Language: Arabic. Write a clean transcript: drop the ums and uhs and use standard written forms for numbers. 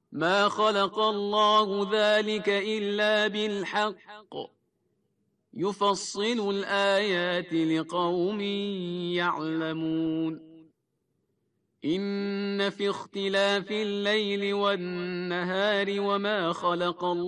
ما خلق الله ذلك إلا بالحق يفصل الآيات لقوم يعلمون إن في اختلاف الليل والنهار وما خلق الله